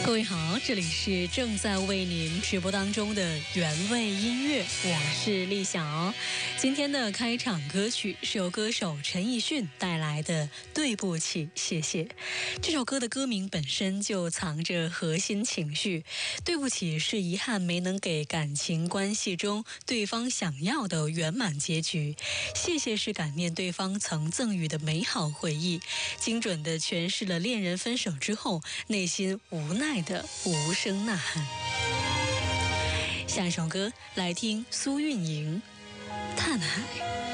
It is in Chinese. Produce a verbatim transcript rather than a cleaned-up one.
各位好，这里是正在为您直播当中的原味音乐，我是立晓。今天的开场歌曲是由歌手陈奕迅带来的《对不起，谢谢》。这首歌的歌名本身就藏着核心情绪，对不起是遗憾没能给感情关系中对方想要的圆满结局，谢谢是感念对方曾赠予的美好回忆，精准地诠释了恋人分手之后内心无奈的无声呐喊。下一首歌来听苏运莹《叹海》。